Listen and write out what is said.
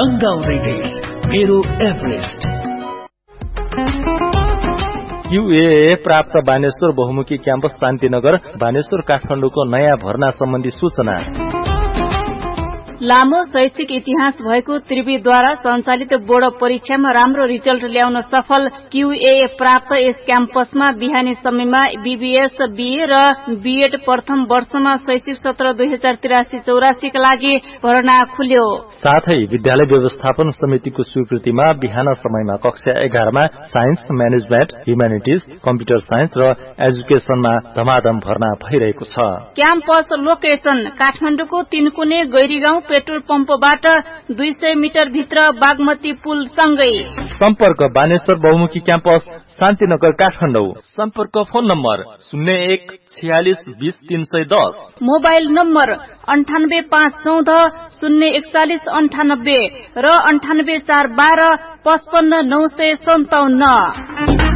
तंगाउँदै मेरो Everest. QAA प्राप्त बानेश्वर बहुमुखी क्याम्पस शान्तिनगर बानेश्वर काठमाडौँको नयाँ भर्ना सम्बन्धी सूचना। लामो शैक्षिक इतिहास भएको त्रिवीद्वारा सञ्चालित बोर्ड परीक्षामा राम्रो रिजल्ट ल्याउन सफल QAA प्राप्त यस क्याम्पसमा बिहानी समयमा BBS BA र BEd प्रथम वर्षमा शैक्षिक सत्र 2083-84 का लागि भर्ना खुल्यो। साथै विद्यालय व्यवस्थापन समितिको स्वीकृतिमा बिहान समयमा कक्षा 11 मा science, management, humanities, computer science र एजुकेसनमा धमाधम भर्ना भइरहेको छ। क्याम्पस लोकेसन काठमाडौँको तीनकुने गैरीगाउँ पेट्रोल पम्पबाट 200 मिटर भित्र बागमती पुल सँगै। सम्पर्क बानेश्वर बहुमुखी क्याम्पस शान्तिनगर काठमाडौँ। सम्पर्क फोन नम्बर 01 46 20 310, मोबाइल नम्बर 98514 041 98 र 98412 55 957।